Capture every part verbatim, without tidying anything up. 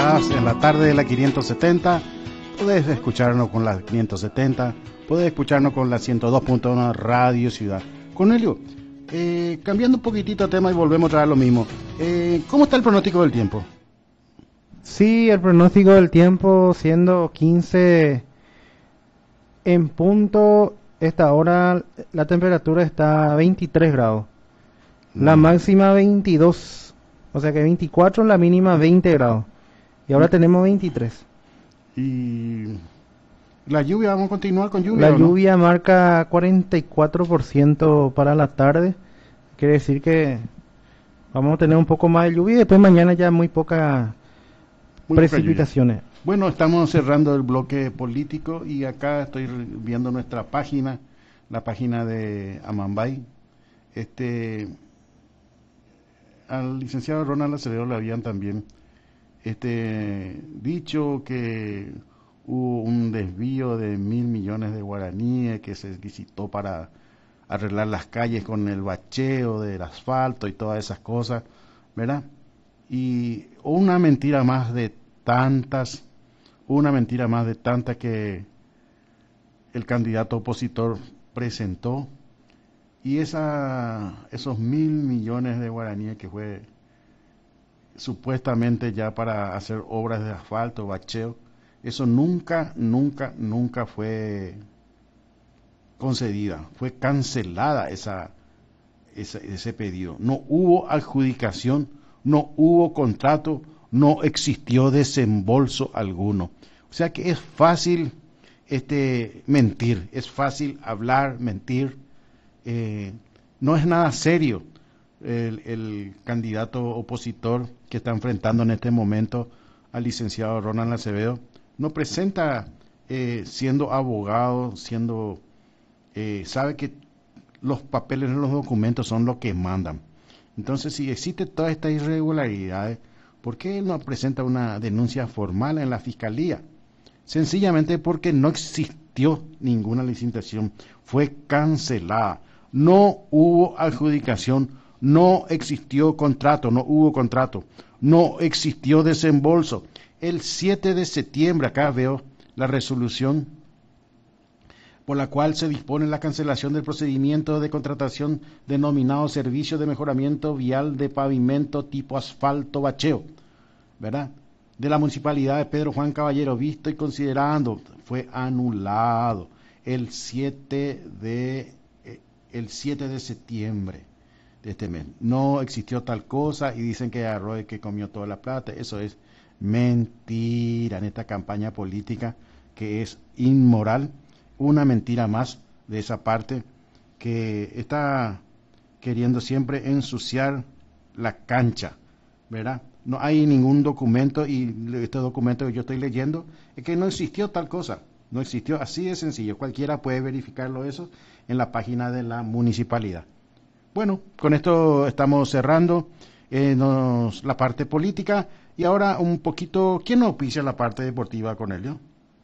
estás en la tarde de la quinientos setenta, podés escucharnos con la quinientos setenta, podés escucharnos con la ciento dos punto uno Radio Ciudad. Cornelio, eh, cambiando un poquitito de tema y volvemos a traer lo mismo, eh, ¿cómo está el pronóstico del tiempo? Sí, el pronóstico del tiempo siendo quince en punto, esta hora la temperatura está a veintitrés grados, la mm. máxima veintidós, o sea que veinticuatro, la mínima veinte grados, y ahora mm. tenemos veintitrés. ¿Y la lluvia, vamos a continuar con lluvia? La lluvia no? Marca cuarenta y cuatro por ciento para la tarde, quiere decir que vamos a tener un poco más de lluvia y después mañana ya muy poca... Muy precipitaciones. Bueno, estamos cerrando el bloque político y acá estoy viendo nuestra página, la página de Amambay. Este, al licenciado Ronald Acevedo le habían también este, dicho que hubo un desvío de mil millones de guaraníes que se licitó para arreglar las calles con el bacheo del asfalto y todas esas cosas, ¿verdad? Y una mentira más de tantas, una mentira más de tantas que el candidato opositor presentó, y esa, esos mil millones de guaraníes que fue supuestamente ya para hacer obras de asfalto, bacheo, eso nunca, nunca, nunca fue concedida, fue cancelada esa, esa ese pedido, no hubo adjudicación, no hubo contrato, no existió desembolso alguno. O sea que es fácil este, mentir, es fácil hablar, mentir. Eh, no es nada serio el, el candidato opositor que está enfrentando en este momento al licenciado Ronald Acevedo. No presenta eh, siendo abogado, siendo eh, sabe que los papeles en los documentos son lo que mandan. Entonces, si existe toda esta irregularidad, ¿por qué él no presenta una denuncia formal en la fiscalía? Sencillamente porque no existió ninguna licitación, fue cancelada, no hubo adjudicación, no existió contrato, no hubo contrato, no existió desembolso. El siete de septiembre, acá veo la resolución por la cual se dispone la cancelación del procedimiento de contratación denominado Servicio de Mejoramiento Vial de Pavimento tipo Asfalto Bacheo, ¿verdad? De la Municipalidad de Pedro Juan Caballero, visto y considerando, fue anulado el siete de, eh, el siete de septiembre de este mes. No existió tal cosa y dicen que agarró y que comió toda la plata. Eso es mentira en esta campaña política que es inmoral. Una mentira más de esa parte que está queriendo siempre ensuciar la cancha, ¿verdad? No hay ningún documento, y este documento que yo estoy leyendo es que no existió tal cosa, no existió, así de sencillo, cualquiera puede verificarlo eso en la página de la municipalidad. Bueno, con esto estamos cerrando eh, nos, la parte política, y ahora un poquito, ¿quién nos auspicia la parte deportiva, Cornelio?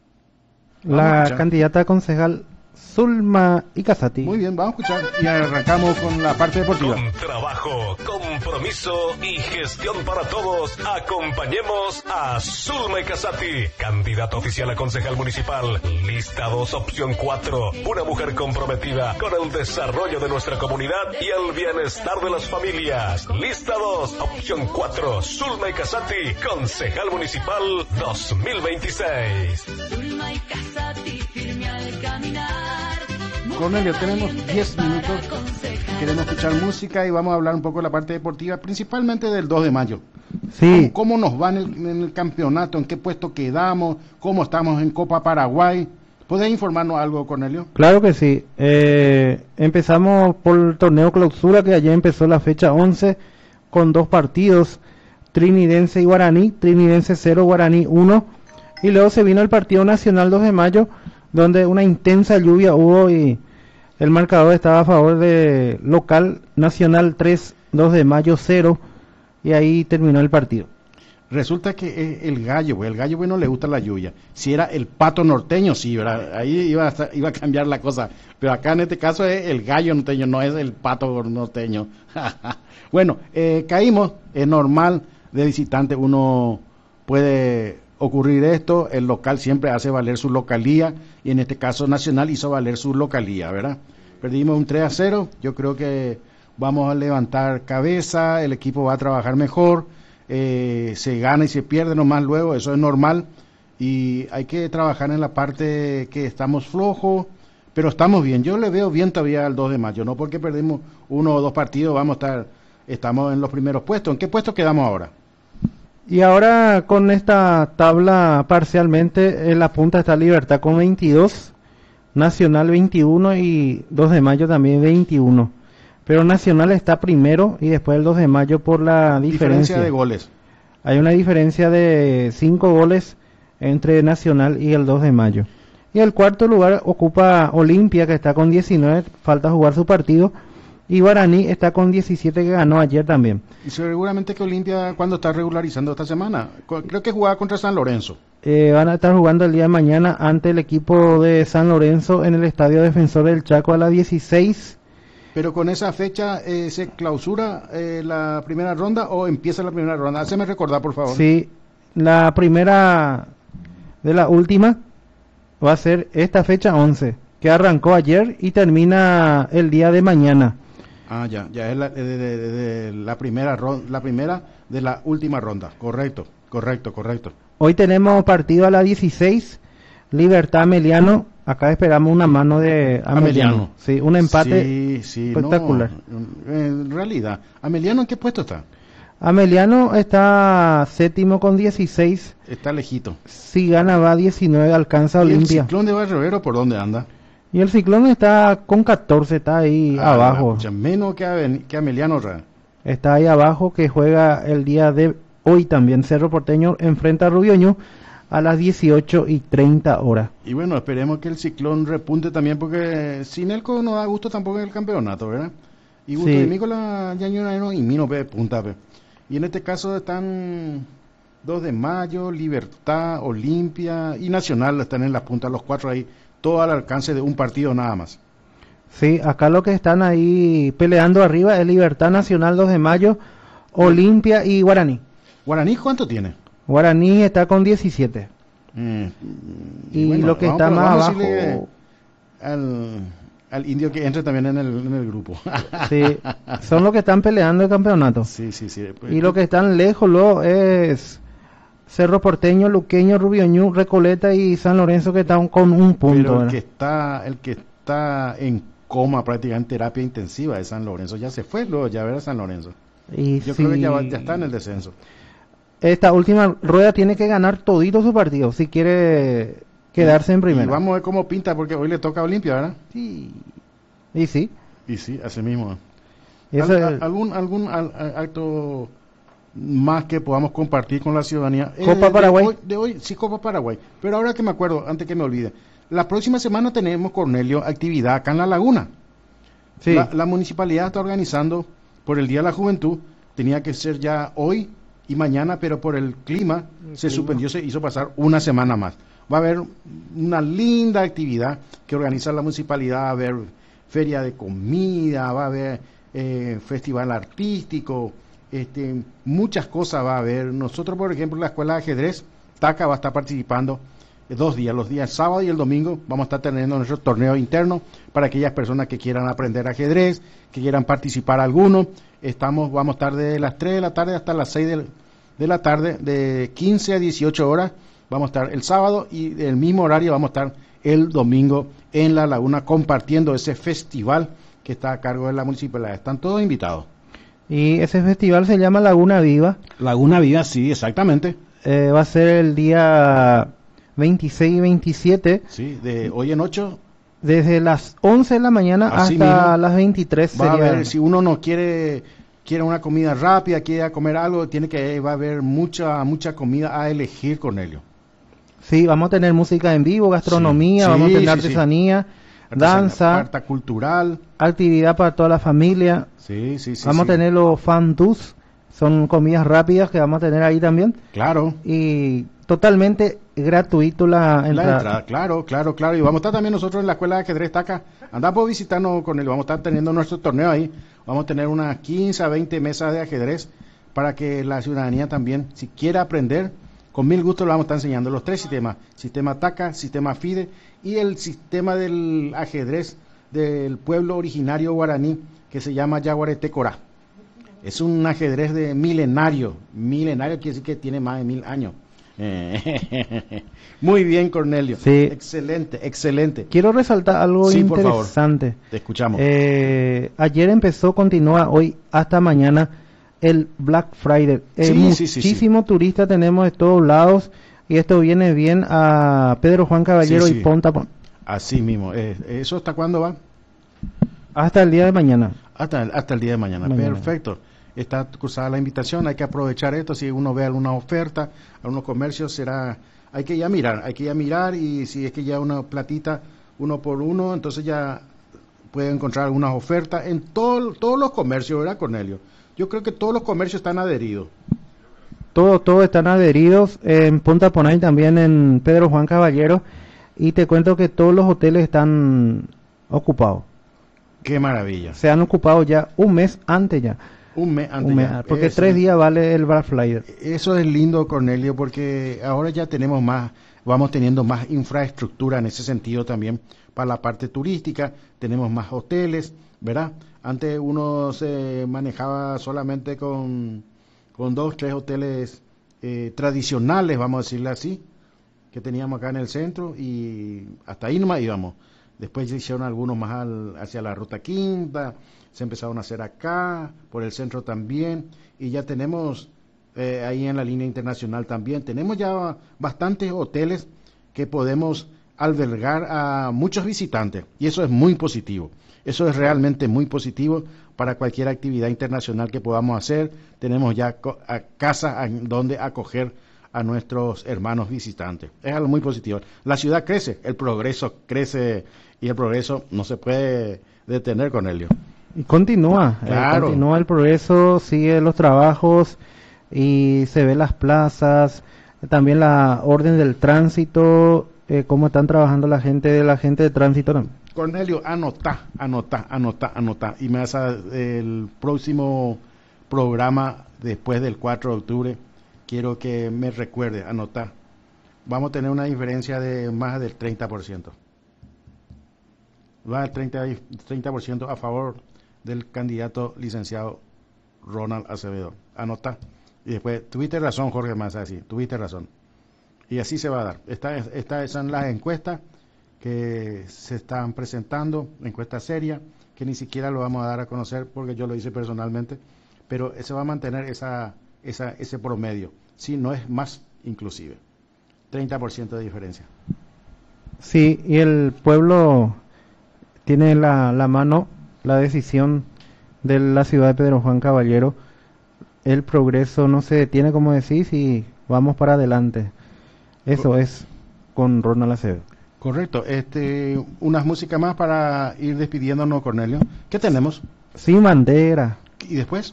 La candidata a concejal Zulma Icazati. Muy bien, vamos a escuchar y arrancamos con la parte deportiva. Con trabajo, compromiso y gestión para todos, acompañemos a Zulma Icazati, candidata oficial a concejal municipal. Lista dos, opción cuatro. Una mujer comprometida con el desarrollo de nuestra comunidad y el bienestar de las familias. Lista dos, opción cuatro. Zulma Icazati, concejal municipal dos mil veintiséis. Zulma Icazati, firme al caminar. Cornelio, tenemos diez minutos, queremos escuchar música y vamos a hablar un poco de la parte deportiva, principalmente del dos de mayo. Sí. ¿Cómo, cómo nos va en el, en el campeonato? ¿En qué puesto quedamos? ¿Cómo estamos en Copa Paraguay? ¿Podés informarnos algo, Cornelio? Claro que sí. Eh, empezamos por el torneo clausura, que ayer empezó la fecha once con dos partidos, Trinidense y Guaraní, Trinidense cero, Guaraní uno, y luego se vino el partido nacional dos de mayo, donde una intensa lluvia hubo y el marcador estaba a favor de local, Nacional tres, dos de mayo cero, y ahí terminó el partido. Resulta que el gallo, el gallo bueno le gusta la lluvia. Si era el pato norteño, sí, ¿verdad? Ahí iba a, estar, iba a cambiar la cosa. Pero acá en este caso es el gallo norteño, no es el pato norteño. Bueno, eh, caímos, es normal, de visitante uno puede ocurrir esto. El local siempre hace valer su localía y en este caso Nacional hizo valer su localía, ¿verdad? Perdimos un tres a cero, yo creo que vamos a levantar cabeza, el equipo va a trabajar mejor, eh, se gana y se pierde nomás luego, eso es normal y hay que trabajar en la parte que estamos flojos, pero estamos bien. Yo le veo bien todavía al dos de mayo, no porque perdimos uno o dos partidos vamos a estar, estamos en los primeros puestos. ¿En qué puesto quedamos ahora? Y ahora con esta tabla parcialmente en la punta está Libertad con veintidós, Nacional veintiuno y dos de mayo también veintiuno. Pero Nacional está primero y después el dos de mayo por la diferencia. Diferencia de goles. Hay una diferencia de cinco goles entre Nacional y el dos de mayo. Y el cuarto lugar ocupa Olimpia, que está con diecinueve, falta jugar su partido. Y Guaraní está con diecisiete, que ganó ayer también. Y seguramente que Olimpia, ¿cuándo está regularizando esta semana? Creo que jugaba contra San Lorenzo. Eh, van a estar jugando el día de mañana ante el equipo de San Lorenzo en el Estadio Defensor del Chaco a las dieciséis. Pero con esa fecha, eh, ¿se clausura eh, la primera ronda o empieza la primera ronda? Háceme recordar, por favor. Sí, la primera de la última va a ser esta fecha once, que arrancó ayer y termina el día de mañana. Ah, ya, ya es la, de, de, de, de la primera ronda, la primera de la última ronda. Correcto, correcto, correcto. Hoy tenemos partido a las dieciséis, Libertad Ameliano. Acá esperamos una mano de Ameliano. Ameliano. Sí, un empate sí, sí, espectacular. No, en realidad, ¿Ameliano en qué puesto está? Ameliano está séptimo con dieciséis. Está lejito. Si gana va a diecinueve, alcanza a ¿Y el Olimpia. Ciclón de Barrio Obrero por dónde anda? Y el Ciclón está con catorce, está ahí Ah, abajo. Mucho menos que, Aven- que Ameliano. Ra. Está ahí abajo, que juega el día de hoy también. Cerro Porteño enfrenta a Rubioño a las dieciocho y treinta horas. Y bueno, esperemos que el Ciclón repunte también, porque Sinelco no da gusto tampoco en el campeonato, ¿verdad? Y gusto Sí. de mí con la Yañonero y Mino de punta. Pe. Y en este caso están dos de mayo, Libertad, Olimpia y Nacional, están en las puntas, los cuatro ahí, todo al alcance de un partido nada más. Sí, acá lo que están ahí peleando arriba es Libertad, Nacional, dos de mayo, Olimpia y Guaraní. ¿Guaraní cuánto tiene? Guaraní está con diecisiete. Mm, Y bueno, lo que vamos está por- más vamos a abajo... decirle Al, al indio que entre también en el, en el grupo. Sí, son los que están peleando el campeonato. Sí, sí, sí. Pues, Y lo que están lejos luego es Cerro Porteño, Luqueño, Rubioño, Recoleta y San Lorenzo, que están con un punto. Pero el ¿verdad? que está, el que está en coma prácticamente en terapia intensiva de San Lorenzo, ya se fue luego, ya verá San Lorenzo. Y Yo si creo que ya, va- ya está en el descenso. esta última rueda tiene que ganar todito su partido si quiere quedarse en primera. Y vamos a ver cómo pinta, porque hoy le toca a Olimpia, ¿verdad? Sí. Y sí. Y sí, así mismo. Eso Al- es- ¿Algún, algún al- a- acto más que podamos compartir con la ciudadanía? Copa de Paraguay. hoy- De hoy, sí, Copa Paraguay. Pero ahora que me acuerdo, antes que me olvide, la próxima semana tenemos, Cornelio, actividad acá en La Laguna. sí. La, la municipalidad está organizando por el Día de la Juventud, tenía que ser ya hoy y mañana, pero por el clima se suspendió, se hizo pasar una semana más. Va a haber una linda actividad que organiza la municipalidad, va a haber feria de comida, va a haber eh, festival artístico, este, muchas cosas va a haber. Nosotros, por ejemplo, la escuela de ajedrez, TACA va a estar participando eh, dos días, los días sábado y el domingo vamos a estar teniendo nuestro torneo interno para aquellas personas que quieran aprender ajedrez, que quieran participar alguno. Estamos, vamos a estar de las tres de la tarde hasta las seis de, de la tarde, de quince a dieciocho horas, vamos a estar el sábado y el mismo horario vamos a estar el domingo en La Laguna compartiendo ese festival que está a cargo de la municipalidad. Están todos invitados. Y ese festival se llama Laguna Viva. Laguna Viva, sí, exactamente. Eh, va a ser el día veintiséis y veintisiete, Sí, de hoy en ocho desde las once de la mañana Así hasta mismo. las veintitrés. va a sería- haber, si uno no quiere quiere una comida rápida, quiere comer algo, tiene que va a haber mucha mucha comida a elegir, Cornelio. Sí, vamos a tener música en vivo, gastronomía, Sí, vamos a sí, tener sí, artesanía, Artesanía, danza, carta cultural. actividad para toda la familia. Sí, sí, sí. vamos sí. a tener los fandus, son comidas rápidas que vamos a tener ahí también. Claro. Y totalmente gratuito la La entrada. entrada, claro, claro, claro. Y vamos a estar también nosotros en la escuela de ajedrez Taca. Andamos a visitarnos con él, vamos a estar teniendo nuestro torneo ahí. Vamos a tener unas quince a veinte mesas de ajedrez para que la ciudadanía también, si quiere aprender, con mil gusto le vamos a estar enseñando los tres sistemas, sistema TACA, sistema FIDE y el sistema del ajedrez del pueblo originario guaraní que se llama Yaguareté Corá. Es un ajedrez de milenario, milenario quiere decir que tiene más de mil años. Muy bien, Cornelio. Sí. Excelente, excelente. Quiero resaltar algo Sí, por favor. interesante. Te escuchamos. Eh, ayer empezó, continúa hoy hasta mañana el Black Friday. Eh, Sí, sí, sí, muchísimos turistas tenemos de todos lados y esto viene bien a Pedro Juan Caballero Sí, y sí. Ponta Pon- Así mismo. Eh, ¿Eso hasta cuándo va? hasta el día de mañana. Hasta, hasta el día de mañana. Mañana. Perfecto. Está cruzada la invitación, hay que aprovechar esto. Si uno ve alguna oferta, algunos comercios, será, hay que ya mirar, hay que ya mirar y si es que ya una platita uno por uno, entonces ya puede encontrar algunas ofertas en todo, todos los comercios, ¿verdad, Cornelio? Yo creo que todos los comercios están adheridos. Todos, todos están adheridos en Punta Ponay, también en Pedro Juan Caballero, y te cuento que todos los hoteles están ocupados. Qué maravilla. Se han ocupado ya un mes antes ya. Un mes antes Un mes, ya. porque Eso- tres días vale el Black Friday. Eso es lindo, Cornelio, porque ahora ya tenemos más, vamos teniendo más infraestructura en ese sentido también para la parte turística, tenemos más hoteles, ¿verdad? Antes uno se manejaba solamente con, con dos, tres hoteles eh, tradicionales, vamos a decirle así, que teníamos acá en el centro y hasta ahí nomás íbamos. Después se hicieron algunos más al- hacia la Ruta Quinta, se empezaron a hacer acá, por el centro también, y ya tenemos eh, ahí en la línea internacional también, tenemos ya bastantes hoteles que podemos albergar a muchos visitantes, y eso es muy positivo, eso es realmente muy positivo para cualquier actividad internacional que podamos hacer, tenemos ya co- a casas a- donde acoger a nuestros hermanos visitantes. Es algo muy positivo. La ciudad crece, el progreso crece y el progreso no se puede detener, Cornelio. Y continúa, eh, Claro. continúa el progreso, sigue los trabajos y se ve las plazas, también la orden del tránsito, eh, cómo están trabajando la gente de la gente de tránsito también. Cornelio, anota, anota, anota, anota. Y me vas a el próximo programa después del cuatro de octubre. Quiero que me recuerde, anotar. Vamos a tener una diferencia de más del treinta por ciento. Va al treinta, treinta por ciento a favor del candidato licenciado Ronald Acevedo. Anota. Y después, tuviste razón, Jorge Massa, así, tuviste razón. Y así se va a dar. Estas esta son las encuestas que se están presentando, encuestas serias, que ni siquiera lo vamos a dar a conocer porque yo lo hice personalmente, pero se va a mantener esa, esa, ese promedio, si no es más inclusive. treinta por ciento de diferencia. Sí, y el pueblo tiene la, la mano, la decisión de la ciudad de Pedro Juan Caballero. El progreso no se detiene, como decís, y vamos para adelante. Eso es con Ronald Acevedo. Correcto. Este, unas músicas más para ir despidiéndonos, Cornelio. ¿Qué tenemos? Sin bandera ¿Y después?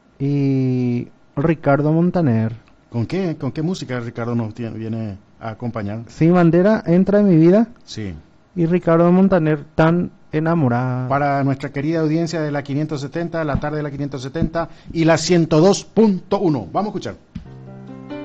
y Ricardo Montaner. ¿Con qué, con qué música Ricardo nos tiene- viene a acompañar? Sin bandera entra en mi vida Sí. y Ricardo Montaner tan enamorado. Para nuestra querida audiencia de la quinientos setenta, la tarde de la quinientos setenta y la ciento dos punto uno. Vamos a escuchar.